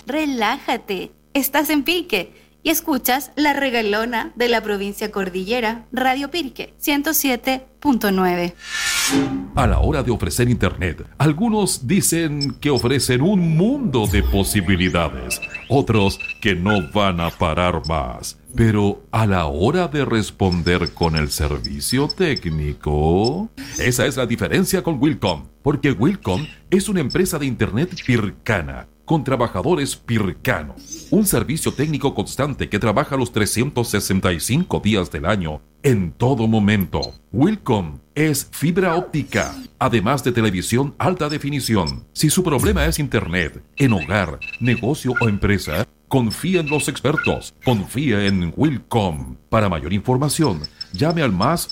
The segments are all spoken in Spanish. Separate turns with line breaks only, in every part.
relájate. Estás en Pirque y escuchas La Regalona de la provincia Cordillera, Radio Pirque 107.9.
A la hora de ofrecer internet, algunos dicen que ofrecen un mundo de posibilidades, otros que no van a parar más. Pero a la hora de responder con el servicio técnico, esa es la diferencia con Wilcom, porque Wilcom es una empresa de internet pircana, con trabajadores pircanos. Un servicio técnico constante que trabaja los 365 días del año, en todo momento. Wilcom es fibra óptica, además de televisión alta definición. Si su problema es internet, en hogar, negocio o empresa, confía en los expertos. Confía en Wilcom. Para mayor información, llame al más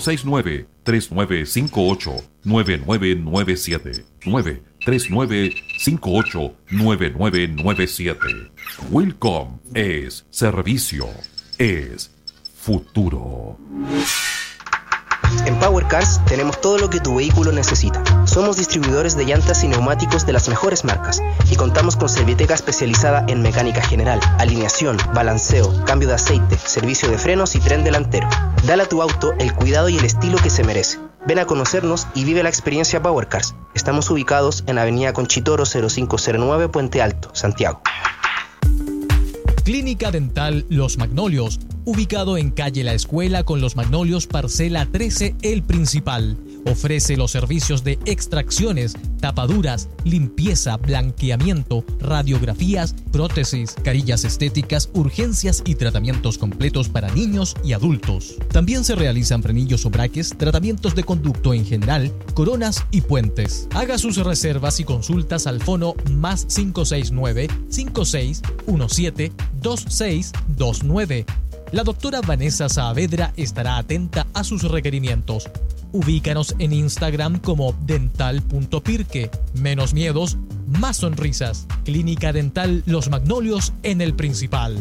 569-3958-9997. 3958-9997. Wilcom es servicio, es futuro.
En Power Cars tenemos todo lo que tu vehículo necesita. Somos distribuidores de llantas y neumáticos de las mejores marcas y contamos con Serviteca especializada en mecánica general, alineación, balanceo, cambio de aceite, servicio de frenos y tren delantero. Dale a tu auto el cuidado y el estilo que se merece. Ven a conocernos y vive la experiencia Power Cars. Estamos ubicados en Avenida Conchitoro 0509, Puente Alto, Santiago.
Clínica Dental Los Magnolios, ubicado en calle La Escuela con Los Magnolios, parcela 13, El Principal. Ofrece los servicios de extracciones, tapaduras, limpieza, blanqueamiento, radiografías, prótesis, carillas estéticas, urgencias y tratamientos completos para niños y adultos. También se realizan frenillos o braques, tratamientos de conducto en general, coronas y puentes. Haga sus reservas y consultas al fono más 569-5617-2629. La doctora Vanessa Saavedra estará atenta a sus requerimientos. Ubícanos en Instagram como dental.pirque. Menos miedos, más sonrisas. Clínica Dental Los Magnolios en El Principal.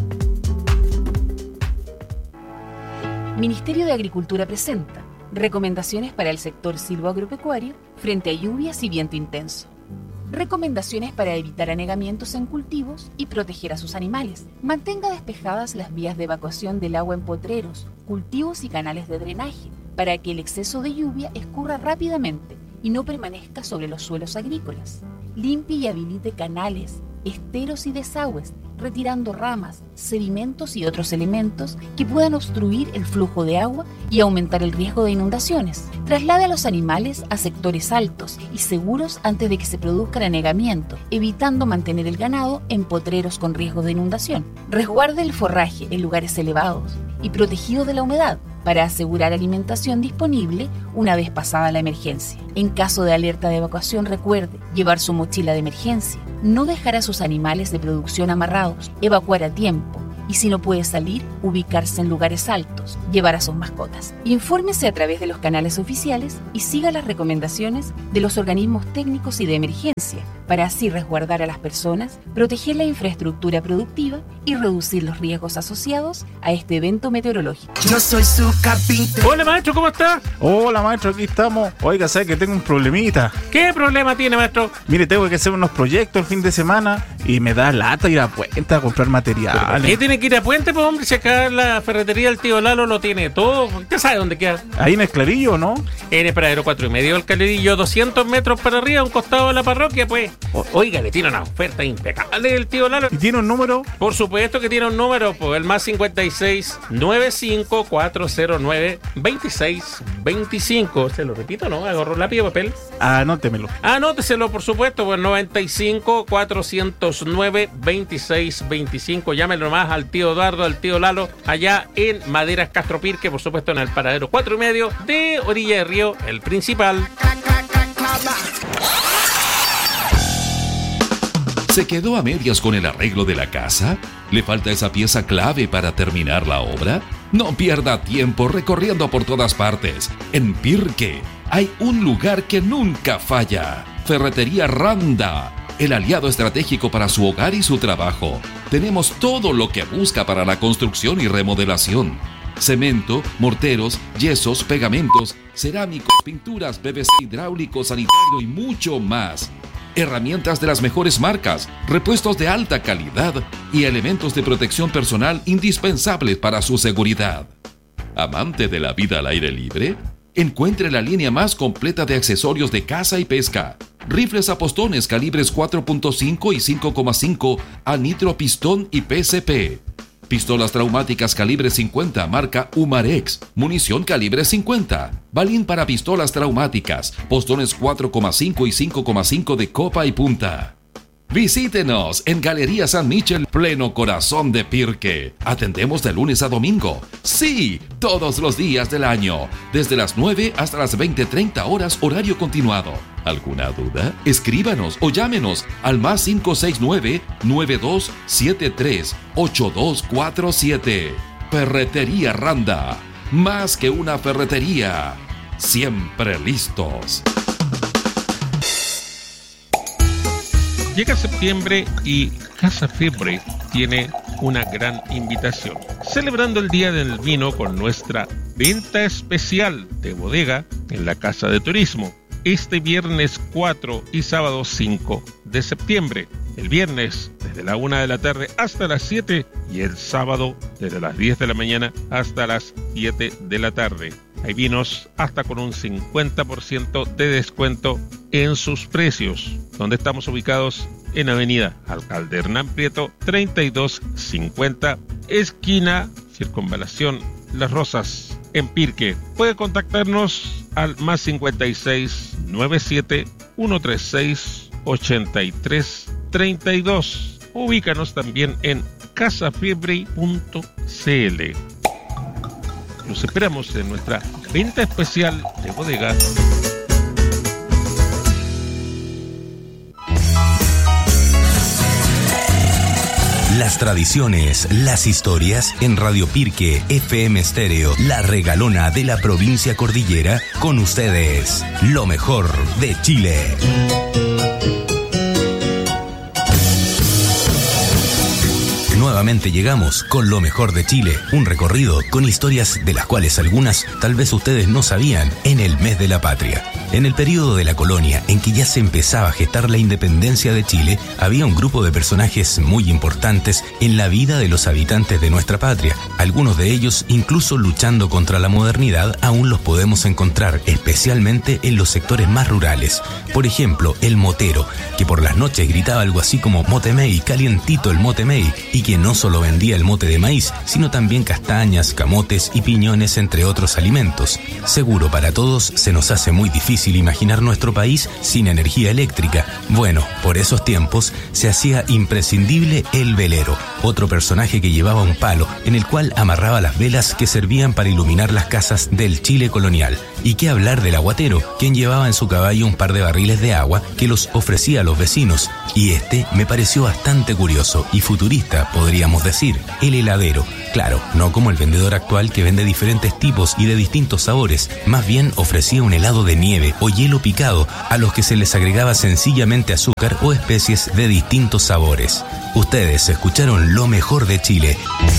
Ministerio de Agricultura presenta recomendaciones para el sector silvoagropecuario frente a lluvias y viento intenso. Recomendaciones para evitar anegamientos en cultivos y proteger a sus animales. Mantenga despejadas las vías de evacuación del agua en potreros, cultivos y canales de drenaje, para que el exceso de lluvia escurra rápidamente y no permanezca sobre los suelos agrícolas. Limpie y habilite canales, esteros y desagües, retirando ramas, sedimentos y otros elementos que puedan obstruir el flujo de agua y aumentar el riesgo de inundaciones. Traslade a los animales a sectores altos y seguros antes de que se produzca el anegamiento, evitando mantener el ganado en potreros con riesgo de inundación. Resguarde el forraje en lugares elevados y protegido de la humedad para asegurar alimentación disponible una vez pasada la emergencia. En caso de alerta de evacuación, recuerde llevar su mochila de emergencia, no dejar a sus animales de producción amarrados, evacuar a tiempo y, si no puede salir, ubicarse en lugares altos, llevar a sus mascotas. Infórmese a través de los canales oficiales y siga las recomendaciones de los organismos técnicos y de emergencia para así resguardar a las personas, proteger la infraestructura productiva y reducir los riesgos asociados a este evento meteorológico.
Yo soy su carpintero.
Hola, maestro, ¿cómo está?
Hola, maestro, aquí estamos. Oiga, ¿sabe que tengo un problemita?
¿Qué problema tiene, maestro?
Mire, tengo que hacer unos proyectos el fin de semana y me da lata ir a Puente a comprar materiales.
¿Qué tiene que ir a Puente, pues, hombre? Si acá la ferretería del tío Lalo lo tiene todo. ¿Usted sabe dónde queda?
Ahí en el Clarillo, ¿no?
En el Paradero 4,5 del Clarillo, 200 metros para arriba, a un costado de la parroquia, pues. Oiga, le tiene una oferta impecable el tío Lalo.
¿Y tiene un número?
Por supuesto que tiene un número, pues, el más 56-95-409-2625. Se lo repito, ¿no? Agarro lápiz y papel.
Anótemelo.
Anóteselo, por supuesto, pues 95-409-2625. Llámelo nomás al tío Eduardo, al tío Lalo, allá en Maderas Castro Pirque, por supuesto, en el Paradero 4,5 de Orilla de Río, El Principal.
¿Se quedó a medias con el arreglo de la casa? ¿Le falta esa pieza clave para terminar la obra? No pierda tiempo recorriendo por todas partes. En Pirque hay un lugar que nunca falla. Ferretería Randa, el aliado estratégico para su hogar y su trabajo. Tenemos todo lo que busca para la construcción y remodelación. Cemento, morteros, yesos, pegamentos, cerámicos, pinturas, PVC hidráulico, sanitario y mucho más. herramientas de las mejores marcas, repuestos de alta calidad y elementos de protección personal indispensables para su seguridad. ¿Amante de la vida al aire libre? Encuentre la línea más completa de accesorios de caza y pesca. Rifles a postones calibres 4.5 y 5.5 a nitro pistón y PCP. Pistolas traumáticas calibre 50 marca Umarex. Munición calibre 50. Balín para pistolas traumáticas. Postones 4.5 y 5.5 de copa y punta. Visítenos en Galería San Michel, pleno corazón de Pirque. Atendemos de lunes a domingo. Sí, todos los días del año. Desde las 9 hasta las 20:30 horas horario continuado. ¿Alguna duda? Escríbanos o llámenos al más 569-9273-8247. Ferretería Randa. Más que una ferretería. Siempre listos.
Llega septiembre y Casa Fiebre tiene una gran invitación. Celebrando el Día del Vino con nuestra venta especial de bodega en la Casa de Turismo. Este viernes 4 y sábado 5 de septiembre. El viernes desde la 1 de la tarde hasta las 7 y el sábado desde las 10 de la mañana hasta las 7 de la tarde. Hay vinos hasta con un 50% de descuento en sus precios. Donde estamos ubicados en Avenida Alcalde Hernán Prieto 3250, esquina Circunvalación Las Rosas, en Pirque. Puede contactarnos al más 56 97 136 83 32. Ubícanos también en casafiebre.cl. Los esperamos en nuestra venta especial de bodega.
Las tradiciones, las historias en Radio Pirque FM Estéreo, la regalona de la provincia cordillera, con ustedes, lo mejor de Chile. Nuevamente llegamos con lo mejor de Chile, un recorrido con historias de las cuales algunas tal vez ustedes no sabían en el mes de la patria. En el periodo de la colonia, en que ya se empezaba a gestar la independencia de Chile, había un grupo de personajes muy importantes en la vida de los habitantes de nuestra patria. Algunos de ellos, incluso luchando contra la modernidad, aún los podemos encontrar, especialmente en los sectores más rurales. Por ejemplo, el motero, que por las noches gritaba algo así como "Motemey, calientito el motemey", y que no solo vendía el mote de maíz, sino también castañas, camotes y piñones, entre otros alimentos. Seguro para todos se nos hace muy difícil imaginar nuestro país sin energía eléctrica. Bueno, por esos tiempos se hacía imprescindible el velero, otro personaje que llevaba un palo en el cual amarraba las velas que servían para iluminar las casas del Chile colonial. Y qué hablar del aguatero, quien llevaba en su caballo un par de barriles de agua que los ofrecía a los vecinos. Y este me pareció bastante curioso y futurista, podríamos decir, el heladero. Claro, no como el vendedor actual que vende diferentes tipos y de distintos sabores, más bien ofrecía un helado de nieve o hielo picado a los que se les agregaba sencillamente azúcar o especies de distintos sabores. Ustedes escucharon lo mejor de Chile.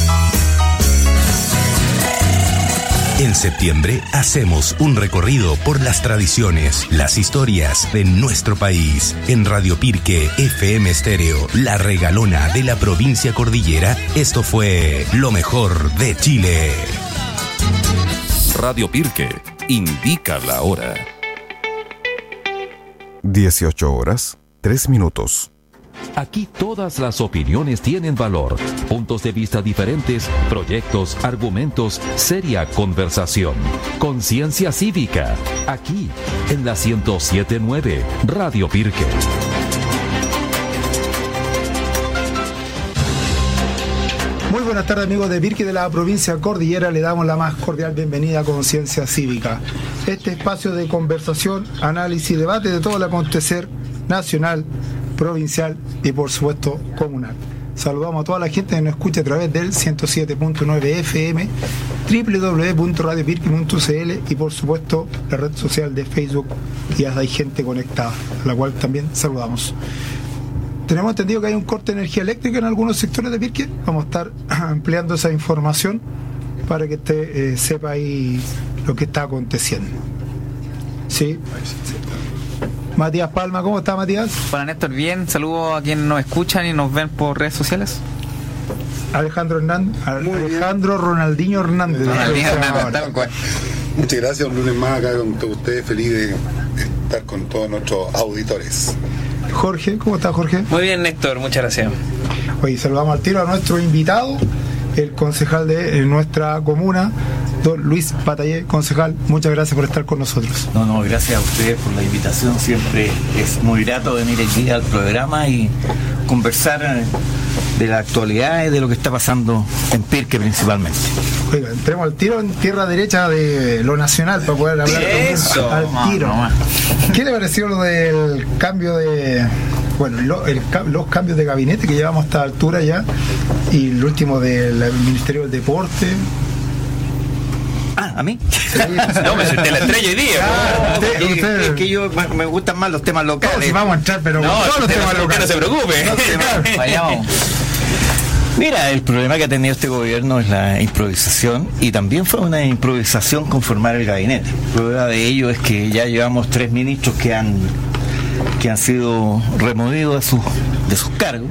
En septiembre hacemos un recorrido por las tradiciones, las historias de nuestro país. En Radio Pirque FM Estéreo, la regalona de la provincia cordillera, esto fue lo mejor de Chile.
Radio Pirque indica la hora.
18:03.
Aquí todas las opiniones tienen valor, puntos de vista diferentes, proyectos, argumentos, seria conversación, conciencia cívica, aquí en la 107.9 Radio Pirque.
Muy buenas tardes, amigos de Pirque de la provincia cordillera. Le damos la más cordial bienvenida a Conciencia Cívica, este espacio de conversación, análisis y debate de todo el acontecer nacional, provincial y por supuesto comunal. Saludamos a toda la gente que nos escucha a través del 107.9 FM, www.radiopirque.cl y por supuesto la red social de Facebook. Y ya hay gente conectada, a la cual también saludamos. Tenemos entendido que hay un corte de energía eléctrica en algunos sectores de Pirque. Vamos a estar ampliando esa información para que usted sepa ahí lo que está aconteciendo. Sí. Matías Palma. ¿Cómo está, Matías?
Hola, Néstor, bien. Saludos a quienes nos escuchan y nos ven por redes sociales.
Alejandro Ronaldinho Hernández.
Muchas gracias, un lunes más acá con todos ustedes, feliz de estar con todos nuestros auditores.
Jorge, ¿cómo está, Jorge?
Muy bien, Néstor, muchas gracias.
Hoy saludamos al tiro a nuestro invitado, el concejal de nuestra comuna, don Luis Patayé. Concejal, muchas gracias por estar con nosotros.
No, gracias a ustedes por la invitación. Siempre es muy grato venir aquí al programa y conversar de la actualidad y de lo que está pasando en Pirque principalmente.
Oiga, entremos al tiro en tierra derecha de lo nacional para poder hablar al tiro. ¿Qué le pareció lo del cambio de... Bueno, los cambios de gabinete que llevamos a esta altura ya, y el último del Ministerio del Deporte?
¿A mí?
Sí.
No, me senté la estrella hoy día.
Es que yo me gustan más los temas locales.
No, si vamos a entrar, pero
no,
todos los temas locales.
No se preocupe.
Vayamos. Mira, el problema que ha tenido este gobierno es la improvisación, y también fue una improvisación conformar el gabinete. Prueba de ello es que ya llevamos 3 ministros que han sido removidos de sus cargos.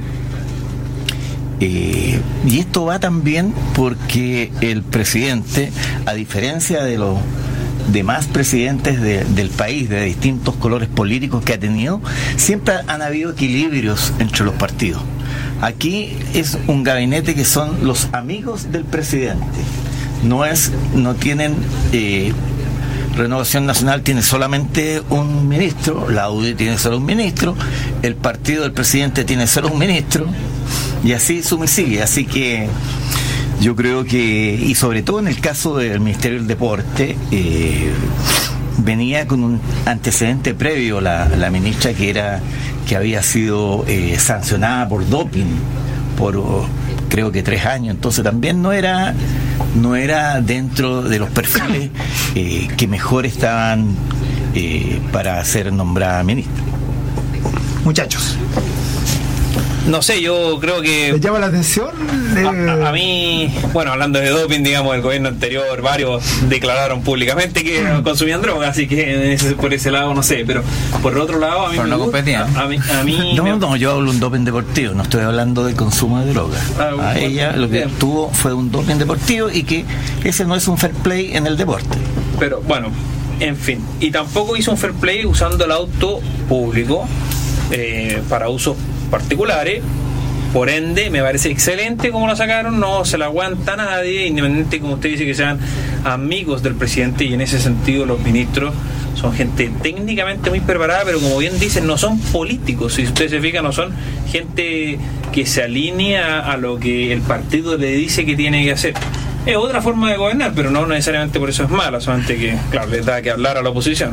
Y esto va también porque el presidente, a diferencia de los demás presidentes del país, de distintos colores políticos que ha tenido, siempre han habido equilibrios entre los partidos. Aquí es un gabinete que son los amigos del presidente. No tienen... Renovación Nacional tiene solamente un ministro, la UDI tiene solo un ministro, el partido del presidente tiene solo un ministro, y así suma y sigue. Así que yo creo que, y sobre todo en el caso del Ministerio del Deporte, venía con un antecedente previo la ministra que había sido sancionada por doping por creo que 3 años, entonces también no era dentro de los perfiles que mejor estaban para ser nombrada ministra.
Muchachos,
no sé, yo creo que...
¿les llama la atención?
A mí, bueno, hablando de doping, digamos, el gobierno anterior, varios declararon públicamente que consumían drogas, así que por ese lado no sé, pero por el otro lado a mí
pero
me
no competían.
A mí
no, yo hablo de un doping deportivo, no estoy hablando de consumo de drogas. A ella lo que tuvo fue un doping deportivo, y que ese no es un fair play en el deporte.
Pero bueno, en fin, y tampoco hizo un fair play usando el auto público para usos particulares. Por ende, me parece excelente como lo sacaron, no se la aguanta nadie, independiente, como usted dice, que sean amigos del presidente, y en ese sentido los ministros son gente técnicamente muy preparada, pero como bien dicen, no son políticos. Si ustedes se fijan, no son gente que se alinea a lo que el partido le dice que tiene que hacer. Es otra forma de gobernar, pero no necesariamente por eso es mala, solamente que, claro, les da que hablar a la oposición.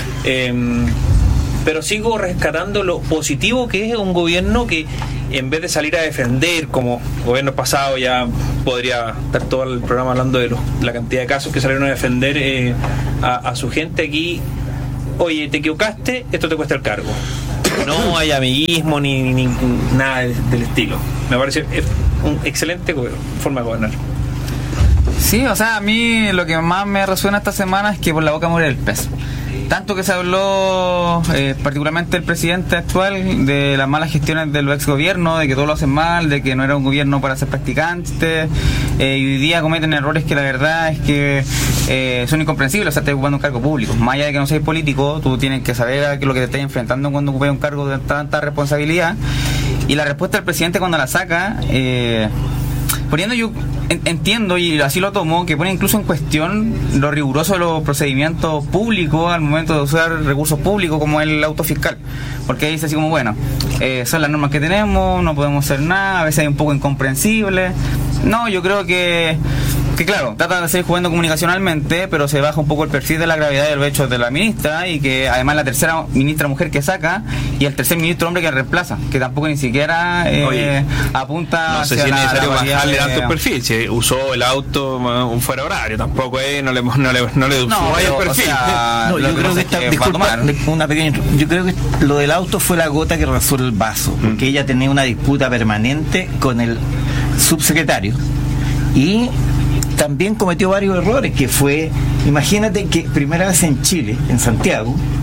Pero sigo rescatando lo positivo que es un gobierno que, en vez de salir a defender, como gobiernos pasados, ya podría estar todo el programa hablando de la cantidad de casos que salieron a defender a su gente aquí. Oye, te equivocaste, esto te cuesta el cargo. No hay amiguismo ni nada del estilo. Me parece un excelente forma de gobernar.
Sí, o sea, a mí lo que más me resuena esta semana es que por la boca muere el pez. Tanto que se habló, particularmente el presidente actual, de las malas gestiones del ex gobierno, de que todo lo hacen mal, de que no era un gobierno para ser practicantes, y hoy día cometen errores que la verdad es que son incomprensibles. O sea, estás ocupando un cargo público. Más allá de que no seas político, tú tienes que saber a qué es lo que te estás enfrentando cuando ocupes un cargo de tanta responsabilidad. Y la respuesta del presidente cuando la saca... poniendo, yo entiendo y así lo tomo, que pone incluso en cuestión lo riguroso de los procedimientos públicos al momento de usar recursos públicos como el auto fiscal, porque dice así como, bueno, son las normas que tenemos, no podemos hacer nada, a veces hay un poco incomprensible. No, yo creo que claro, trata de seguir jugando comunicacionalmente, pero se baja un poco el perfil de la gravedad de los hechos de la ministra, y que además la tercera ministra mujer que saca y el tercer ministro hombre que reemplaza, que tampoco ni siquiera apunta.
No sé si es necesario bajarle tanto el perfil, si usó el auto fuera horario, tampoco no le vaya el perfil.
Yo creo que disculpa, una pequeña. Yo creo que lo del auto fue la gota que rasó el vaso, porque ella tenía una disputa permanente con el subsecretario y también cometió varios errores, que fue, imagínate que primera vez en Chile, en Santiago,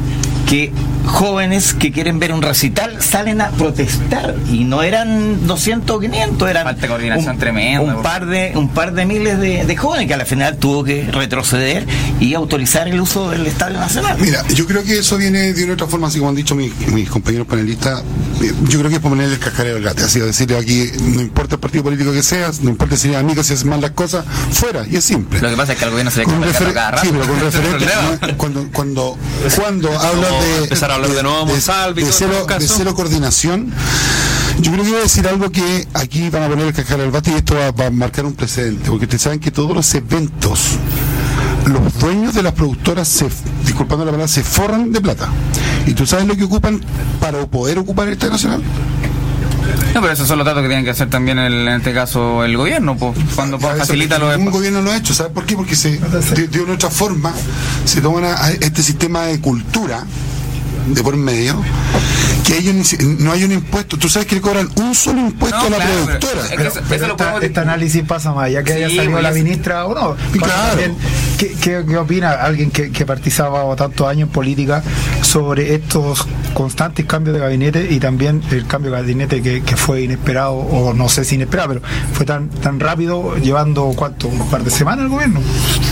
que jóvenes que quieren ver un recital salen a protestar y no eran 200 o 500, eran
falta de coordinación tremenda,
un par de miles de jóvenes que al final tuvo que retroceder y autorizar el uso del Estadio Nacional.
Mira, yo creo que eso viene de una otra forma, así como han dicho mis compañeros panelistas. Yo creo que es por ponerle el cascarero al gato, así decirle aquí, no importa el partido político que seas, no importa si eres amigo, si haces mal las cosas, fuera, y es simple.
Lo que pasa es que al gobierno se le cambia el gato cada rato.
Sí, pero con referente, cuando hablas de
empezar a hablar de nuevo Monsalve
de cero coordinación, yo creo que voy a decir algo que aquí van a poner el cascarero al gato y esto va a marcar un precedente, porque ustedes saben que todos los eventos, los dueños de las productoras, disculpando la palabra, se forran de plata. ¿Y tú sabes lo que ocupan para poder ocupar el Estadio Nacional?
No, pero esos son los datos que tienen que hacer también en este caso el gobierno, pues, cuando facilita los...
Ningún gobierno lo ha hecho, ¿sabes por qué? Porque de una otra forma se toman a este sistema de cultura de por medio, que ellos no hay un impuesto. Tú sabes que le cobran un solo impuesto a la productora.
Pero este análisis pasa más, ya que haya salido la ministra o no.
Claro.
¿Qué opina alguien que participaba tantos años en política sobre estos constantes cambios de gabinete y también el cambio de gabinete que fue inesperado, o no sé si inesperado, pero fue tan rápido, llevando un par de semanas al gobierno?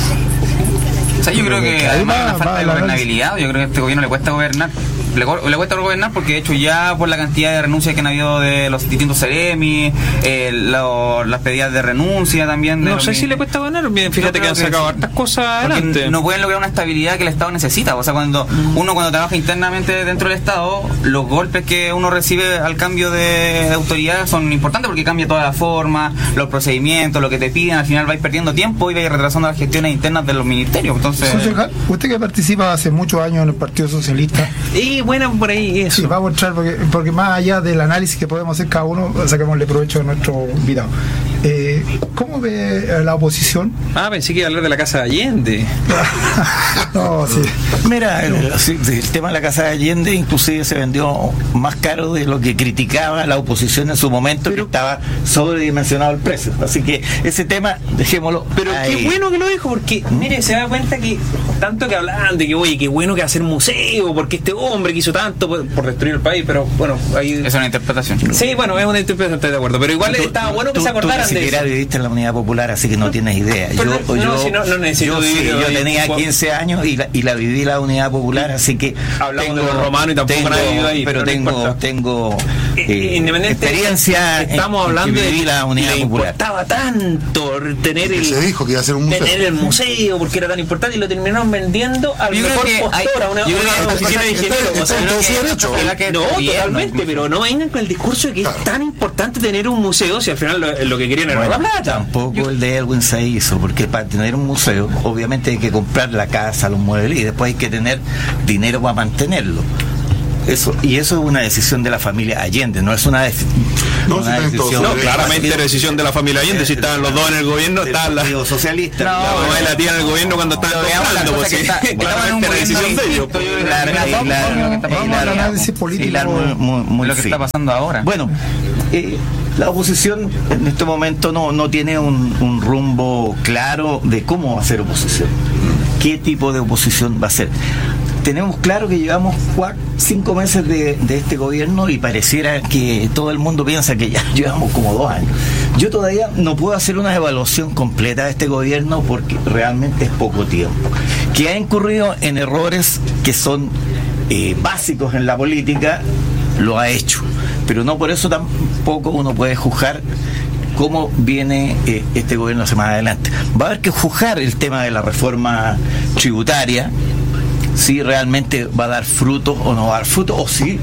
O sea, yo creo que además de una falta de gobernabilidad, yo creo que a este gobierno le cuesta gobernar. Le cuesta gobernar porque de hecho ya por la cantidad de renuncias que han habido de los distintos seremis, las pedidas de renuncia también.
No sé si le cuesta gobernar, bien, fíjate que han sacado hartas cosas adelante.
No pueden lograr una estabilidad que el Estado necesita. O sea, cuando trabaja internamente dentro del Estado, los golpes que uno recibe al cambio de autoridad son importantes porque cambia toda la forma, los procedimientos, lo que te piden, al final vais perdiendo tiempo y vais retrasando las gestiones internas de los ministerios. Entonces,
usted que participa hace muchos años en el Partido Socialista,
y bueno, por ahí eso.
Sí, vamos a entrar porque más allá del análisis que podemos hacer cada uno, saquémosle provecho a nuestro invitado. ¿Cómo ve la oposición?
Pensé que iba a hablar de la Casa de Allende.
No, sí.
Mira, el tema de la Casa de Allende inclusive se vendió más caro de lo que criticaba la oposición en su momento, pero estaba sobredimensionado el precio. Así que ese tema, dejémoslo.
Pero
ahí.
Qué bueno que lo dijo, porque mire, se da cuenta que tanto que hablaban de que, oye, qué bueno que hacer museo, porque este hombre que hizo tanto por destruir el país, pero bueno, ahí...
Es una interpretación.
Sí, bueno, es una interpretación, estoy de acuerdo, pero igual estaba bueno que se acordaran de eso.
Tú ni siquiera viviste en la Unidad Popular, así que no tienes idea. Yo tenía 15 años y la viví la Unidad Popular, así que
hablamos de los romanos y tampoco nadie vivido ahí,
pero tengo experiencia.
Estamos hablando
de la Unidad Popular.
Importaba tanto tener
se dijo que iba a ser un museo.
Tener el museo porque era tan importante y lo terminaron vendiendo al mejor postor, a una oficina de ingenieros. No, totalmente, pero no vengan con el discurso de que es tan importante tener un museo si al final lo que querían era la plata.
Tampoco el de Elwin se hizo, porque para tener un museo obviamente hay que comprar la casa, los muebles y después hay que tener dinero para mantenerlo. Eso es una decisión de la familia Allende, no es una decisión.
No, claramente era decisión de la familia Allende. Si estaban los dos en el gobierno, estaba la
socialista.
La mamá y la tía en el gobierno cuando estaban gobernando, pues sí. Claramente era decisión de ellos.
Lo que está pasando ahora.
Bueno, la oposición en este momento no tiene un rumbo claro de cómo va a ser oposición, qué tipo de oposición va a ser. Tenemos claro que llevamos 5 meses de este gobierno y pareciera que todo el mundo piensa que ya llevamos como 2 años. Yo todavía no puedo hacer una evaluación completa de este gobierno porque realmente es poco tiempo. Que ha incurrido en errores que son básicos en la política, lo ha hecho. Pero no por eso tampoco uno puede juzgar cómo viene este gobierno hacia más adelante. Va a haber que juzgar el tema de la reforma tributaria, si realmente va a dar fruto o no va a dar fruto, o si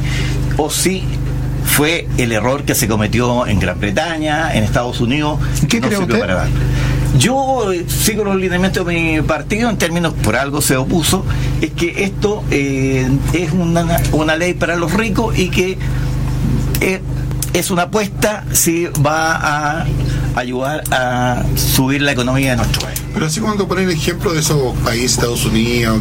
fue el error que se cometió en Gran Bretaña, en Estados Unidos.
¿Qué cree usted?
Yo sigo los lineamientos de mi partido en términos, por algo se opuso, es que esto es una ley para los ricos y que es una apuesta si va a ayudar a subir la economía de nuestro país.
Pero así cuando ponen ejemplo de esos países, Estados Unidos,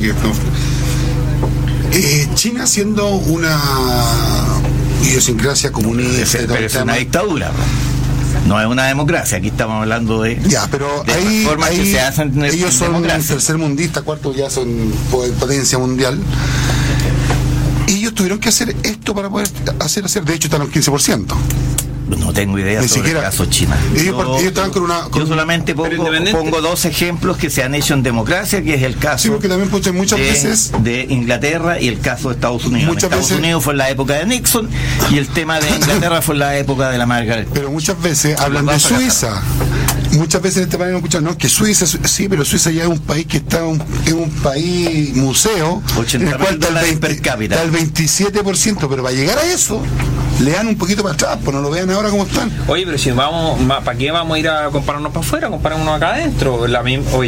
China siendo una idiosincrasia comunista,
pero es una dictadura, no es una democracia. Aquí estamos hablando de
pero
de
ahí
que se hacen
ellos son tercer mundista, cuarto ya son potencia mundial. Y ellos tuvieron que hacer esto para poder hacer. De hecho, están al 15%.
No tengo idea
Ni
sobre
siquiera.
el caso China.
Ellos estaban con una.
Yo solamente pongo dos ejemplos que se han hecho en democracia, que es el caso
porque también muchas veces
de Inglaterra y el caso de Estados Unidos.
Muchas
Estados
veces,
Unidos fue en la época de Nixon y el tema de Inglaterra fue en la época de la Margaret.
Pero muchas veces hablan de Suiza. Muchas veces en este panel no escuchan, no, que Suiza, sí, pero Suiza ya es un país que está en un país museo, en el cual da el 27%, pero para llegar a eso, le dan un poquito para atrás, pues no lo vean ahora como están.
Oye, pero si vamos, ¿para qué vamos a ir a compararnos para afuera? Comparémonos acá adentro. La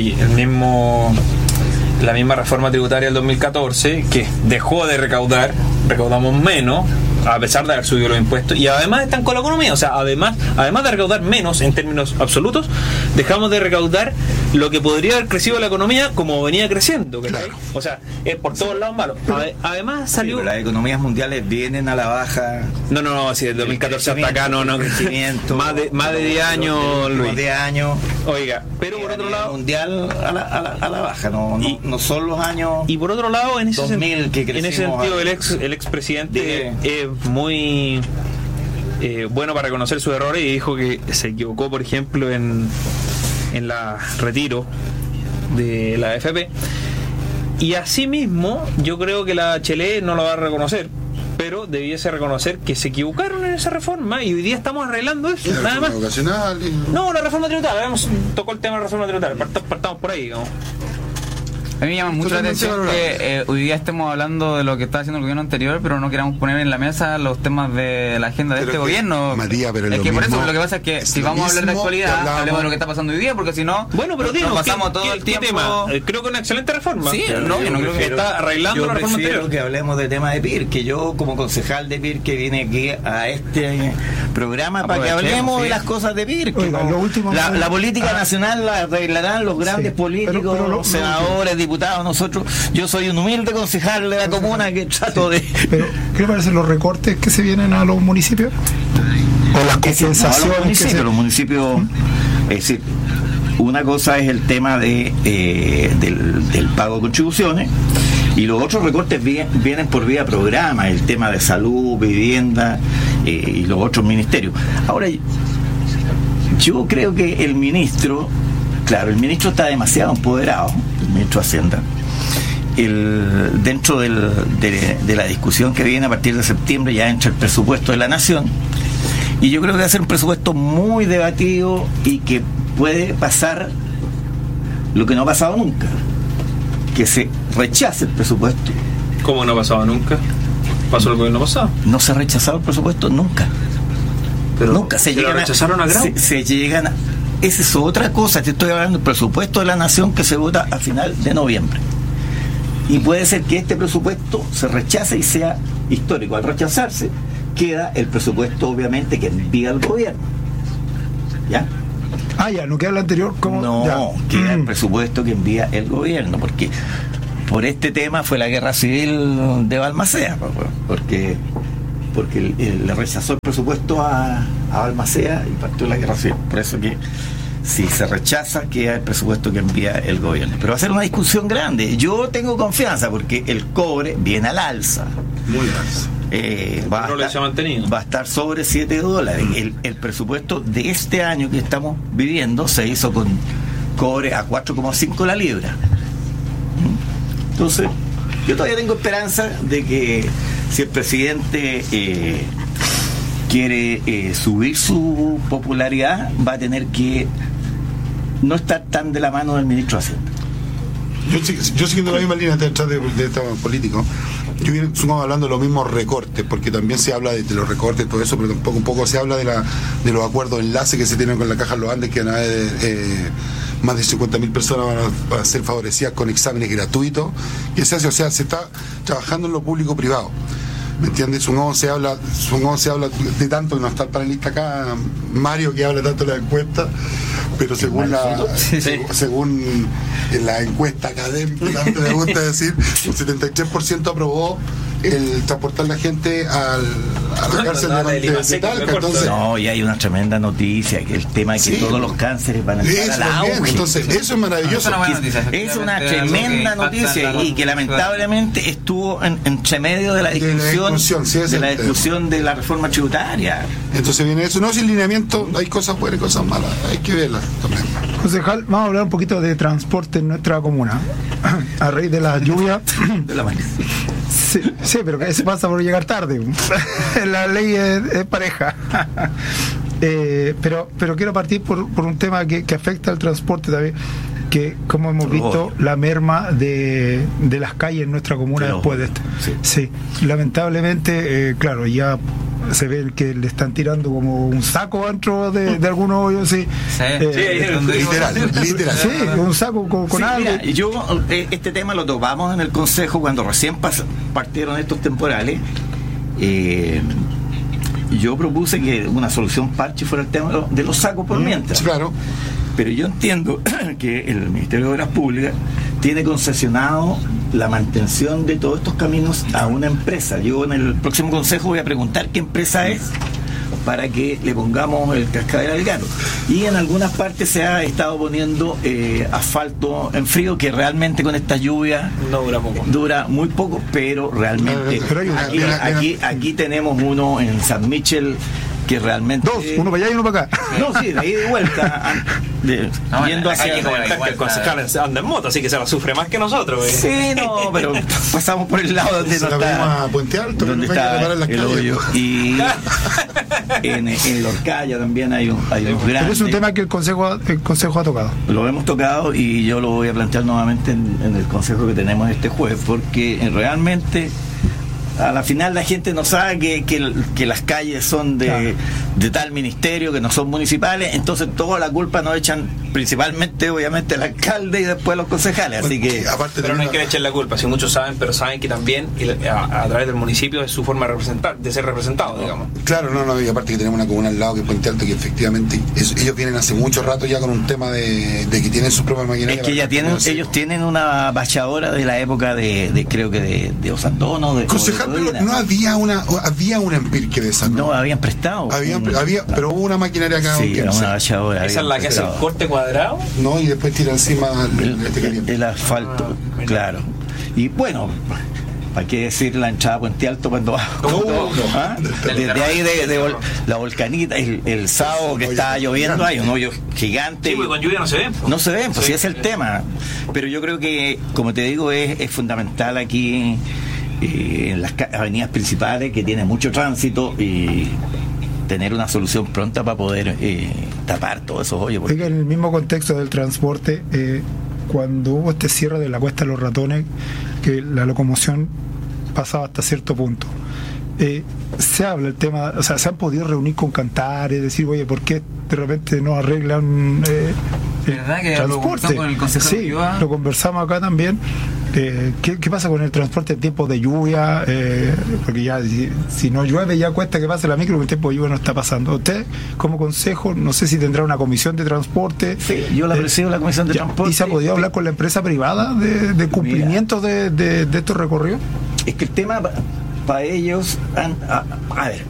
misma reforma tributaria del 2014, que dejó de recaudamos menos, a pesar de haber subido los impuestos, y además están con la economía, o sea, además de recaudar menos en términos absolutos, dejamos de recaudar lo que podría haber crecido la economía como venía creciendo, claro. O sea, es por todos lados malo. Además salió...
Las economías mundiales vienen a la baja.
No, así del 2014 hasta acá no crecimiento. Más de 10 años, Luis.
10 años.
Oiga, pero por otro lado,
mundial a la baja, no son los años.
Y por otro lado, en ese
2000 que
en ese sentido el expresidente es muy bueno para reconocer sus errores, y dijo que se equivocó, por ejemplo, en la retiro de la AFP, y asimismo yo creo que la HLE no lo va a reconocer, pero debiese reconocer que se equivocaron en esa reforma, y hoy día estamos arreglando eso, nada más. No, la reforma tributaria, tocó el tema de la reforma tributaria, partamos por ahí, digamos.
A mí me llama mucho la atención que hoy día estemos hablando de lo que está haciendo el gobierno anterior, pero no queramos poner en la mesa los temas de la agenda de este gobierno.
Matías, pero
es que por eso lo que pasa es que si vamos a hablar de actualidad, hablemos de lo que está pasando hoy día, porque si no,
bueno, pero
nos pasamos todo el tiempo.
Tema? Creo que una excelente reforma.
Sí, yo no creo que
está arreglando la reforma anterior.
Que hablemos de tema de PIR, que yo como concejal de PIR que vine aquí a este programa para que hablemos de las cosas de PIR. La política nacional la arreglarán los grandes políticos, los senadores, diputados, nosotros. Yo soy un humilde concejal de la comuna que trato de...
Pero, ¿qué le parecen los recortes que se vienen a los municipios? ¿O las compensaciones?
Los municipios... Es decir, una cosa es el tema del pago de contribuciones, y los otros recortes vienen por vía programa, el tema de salud, vivienda y los otros ministerios. Ahora, yo creo que el ministro está demasiado empoderado, el ministro de Hacienda. Dentro de la discusión que viene a partir de septiembre ya entra el presupuesto de la nación, y yo creo que va a ser un presupuesto muy debatido y que puede pasar lo que no ha pasado nunca, que se rechace el presupuesto.
¿Cómo no ha pasado nunca? ¿Pasó el gobierno pasado?
No se ha rechazado el presupuesto nunca.
Pero
nunca se
llegan rechazaron a grado.
Se llegan esa es otra cosa. Te estoy hablando del presupuesto de la nación que se vota a final de noviembre. Y puede ser que este presupuesto se rechace y sea histórico. Al rechazarse, queda el presupuesto, obviamente, que envía el gobierno. ¿Ya?
Ya, no queda el anterior como...
No, queda el presupuesto que envía el gobierno, porque por este tema fue la guerra civil de Balmaceda, porque le rechazó el presupuesto a Balmaceda y partió la guerra civil. Por eso que si se rechaza, queda el presupuesto que envía el gobierno. Pero va a ser una discusión grande. Yo tengo confianza porque el cobre viene al alza.
Muy alza.
Va a estar sobre $7. El presupuesto de este año que estamos viviendo se hizo con cobre a 4,5 la libra. Entonces, yo todavía tengo esperanza de que si el presidente quiere subir su popularidad, va a tener que no estar tan de la mano del ministro de Hacienda.
Yo siguiendo la misma línea de este político, yo estamos hablando de los mismos recortes, porque también se habla de los recortes, todo eso, pero tampoco un poco se habla de los acuerdos de enlace que se tienen con la Caja Los Andes, que más de 50.000 personas van a ser favorecidas con exámenes gratuitos, que se hace, o sea, se está trabajando en lo público-privado. ¿Me entiendes? Se habla de tanto, que no está el panelista acá, Mario, que habla tanto de la encuesta, pero según la encuesta académica, me gusta decir, un 73% aprobó el transportar la gente a la cárcel de Talca. Entonces,
no, y hay una tremenda noticia, que el tema de que todos los cánceres van a estar al auge.
Entonces, eso es maravilloso.
Es una tremenda noticia y que lamentablemente estuvo entre medio de la discusión de la reforma tributaria.
Entonces viene eso. No, sin lineamiento hay cosas buenas y cosas malas. Hay que verlas también.
Concejal, vamos a hablar un poquito de transporte en nuestra comuna. A raíz de la lluvia.
De la mañana.
Sí, pero que se pasa por llegar tarde. La ley es pareja. Pero quiero partir por un tema que afecta al transporte también, que como hemos visto la merma de las calles en nuestra comuna después de esto. Sí, lamentablemente, claro, ya se ve que le están tirando como un saco dentro de algunos hoyos, literal. Sí, un saco con algo.
Mira, yo este tema lo topamos en el Consejo cuando recién partieron estos temporales. Yo propuse que una solución parche fuera el tema de los sacos por mientras.
Claro.
Pero yo entiendo que el Ministerio de Obras Públicas tiene concesionado la mantención de todos estos caminos a una empresa. Yo en el próximo consejo voy a preguntar qué empresa es para que le pongamos el cascabel al gato. Y en algunas partes se ha estado poniendo asfalto en frío, que realmente con esta lluvia
no dura poco.
Dura muy poco, pero realmente aquí tenemos uno en San Michel que realmente...
Dos, uno para allá y uno para acá.
No, sí, de ahí de vuelta. Yendo hacia...
El concejal anda en moto, así que se la sufre más que nosotros.
Sí, no, pero pasamos por el lado donde no está...
Puente Alto,
donde está el hoyo. Y en Lorcaya también hay un grande...
Pero es un tema que el consejo ha tocado.
Lo hemos tocado y yo lo voy a plantear nuevamente en el consejo que tenemos este jueves, porque realmente... A la final la gente no sabe que las calles son de tal ministerio, que no son municipales, entonces toda la culpa nos echan principalmente, obviamente, el alcalde y después los concejales. Así que
pero no hay que echar la culpa, si muchos saben, pero saben que también a través del municipio es su forma de ser representado, digamos.
Claro, no, y aparte que tenemos una comuna al lado que es Puente Alto, que efectivamente ellos vienen hace mucho rato ya con un tema de que tienen su propia maquinaria.
Es que ellos tienen una bachadora de la época de creo que de Osandono,
concejal, pero no había una en Pirque de esa.
No, habían prestado.
Había, pero hubo una maquinaria acá.
Sí, era una bachadora.
¿Esa es la que hace el corte cuadrado?
No, y después tira encima
el asfalto, claro. Y bueno, ¿para qué decir la entrada a Puente Alto cuando va? Desde ahí de la Volcanita, el sábado que estaba lloviendo, hay un hoyo gigante.
Sí, porque con lluvia no se ven.
No se ven, pues sí es el tema. Pero yo creo que, como te digo, es fundamental aquí en las avenidas principales, que tiene mucho tránsito, y tener una solución pronta para poder tapar todos esos hoyos.
En el mismo contexto del transporte, cuando hubo este cierre de la Cuesta de los Ratones, que la locomoción pasaba hasta cierto punto, se habla el tema, o sea, se han podido reunir con Cantares, decir, oye, ¿por qué de repente no arreglan
¿verdad que
transporte?
Lo con el consejero
sí, lo conversamos acá también. ¿Qué pasa con el transporte en tiempos de lluvia? Porque ya si no llueve ya cuesta que pase la micro, porque en tiempo de lluvia no está pasando. Usted, como consejo, no sé si tendrá una comisión de transporte.
Sí, yo la presido la comisión de transporte.
¿Y se ha podido hablar con la empresa privada de cumplimiento de estos recorridos?
Es que el tema para ellos, a ver,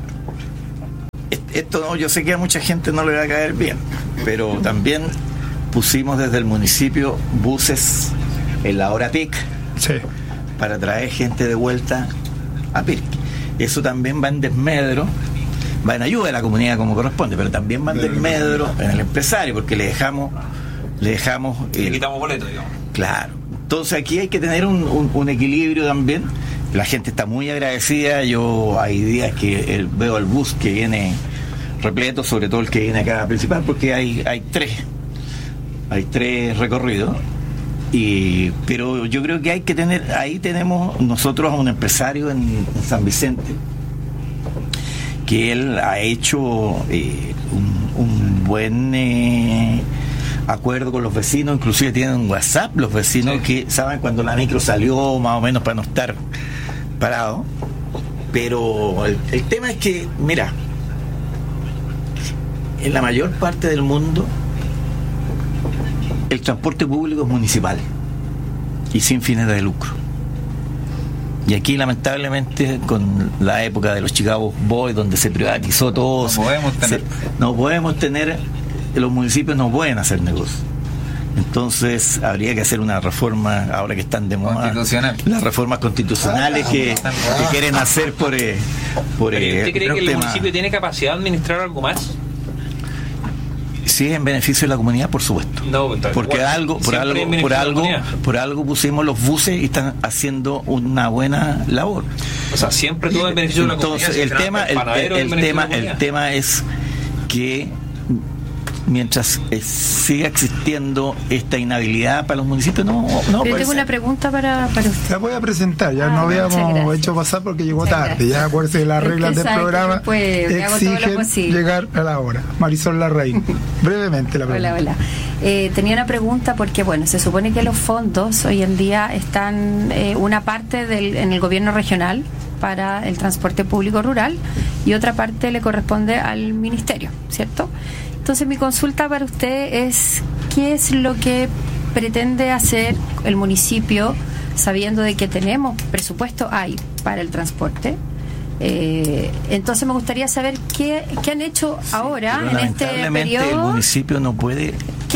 esto no, yo sé que a mucha gente no le va a caer bien, pero también pusimos desde el municipio buses en la hora peak, para traer gente de vuelta a Pirque. Eso también va en desmedro, va en ayuda de la comunidad como corresponde, pero también va en desmedro en el empresario, porque le dejamos
le quitamos boleto, digamos.
Claro. Entonces aquí hay que tener un equilibrio también. La gente está muy agradecida. Yo hay días que veo el bus que viene repleto, sobre todo el que viene acá principal, porque hay tres recorridos. Pero yo creo que hay que tener, ahí tenemos nosotros a un empresario en San Vicente, que él ha hecho un buen acuerdo con los vecinos, inclusive tienen un WhatsApp los vecinos, que saben cuando la micro salió, más o menos, para no estar parado. Pero el tema es que, mira, en la mayor parte del mundo el transporte público es municipal y sin fines de lucro. Y aquí lamentablemente con la época de los Chicago Boys, donde se privatizó todo, no podemos tener, los municipios no pueden hacer negocio. Entonces habría que hacer una reforma, ahora que están de moda las reformas constitucionales que quieren hacer por ¿Usted
cree que el municipio tiene capacidad de administrar algo más?
Sí, en beneficio de la comunidad, por supuesto. Porque por algo pusimos los buses y están haciendo una buena labor.
O sea, siempre todo en beneficio de la comunidad.
Entonces, el tema es que mientras siga existiendo esta inhabilidad para los municipios,
Pero tengo una pregunta para usted.
La voy a presentar, ya no habíamos hecho pasar porque llegó tarde. Ya acuérdese de las reglas del programa exigen llegar a la hora. Marisol Larraín, brevemente la pregunta.
Hola. Tenía una pregunta porque, bueno, se supone que los fondos hoy en día están una parte en el gobierno regional para el transporte público rural y otra parte le corresponde al ministerio, ¿cierto? Entonces mi consulta para usted es ¿qué es lo que pretende hacer el municipio sabiendo de que tenemos presupuesto para el transporte? Entonces me gustaría saber qué han hecho ahora en este periodo.
El municipio no puede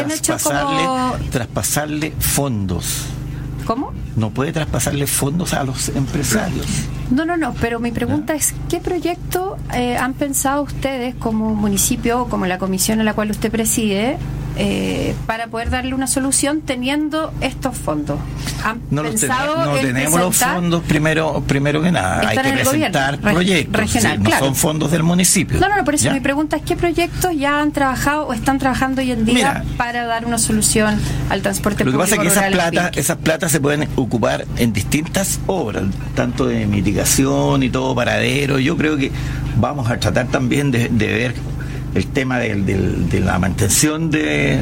traspasarle fondos.
¿Cómo?
No puede traspasarle fondos a los empresarios.
No, pero mi pregunta es ¿qué proyecto han pensado ustedes como municipio o como la comisión a la cual usted preside para poder darle una solución teniendo estos fondos? ¿Han pensado en
tenemos los fondos primero que nada? Hay que presentar proyectos regional, no son fondos del municipio.
No, por eso mi pregunta es ¿qué proyectos ya han trabajado o están trabajando hoy en día para dar una solución al transporte público?
Lo que pasa es que esas platas se pueden ocupar en distintas obras, tanto de mitigación y todo paradero. Yo creo que vamos a tratar también de ver el tema de la mantención de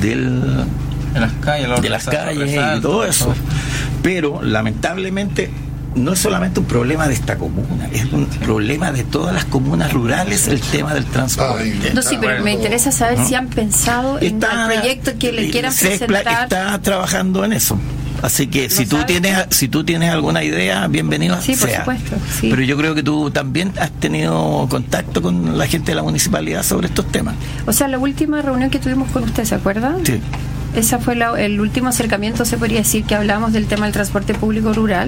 las calles y todo eso. Pero lamentablemente no es solamente un problema de esta comuna, es un problema de todas las comunas rurales el tema del transporte.
Pero me interesa saber si han pensado en el proyecto que le quieran presentar.
Está trabajando en eso. Así que si tú tienes alguna idea, bienvenido sea.
Por supuesto, sí.
Pero yo creo que tú también has tenido contacto con la gente de la municipalidad sobre estos temas.
O sea, la última reunión que tuvimos con usted, ¿se acuerda?
Sí.
Esa fue el último acercamiento, se podría decir, que hablamos del tema del transporte público rural.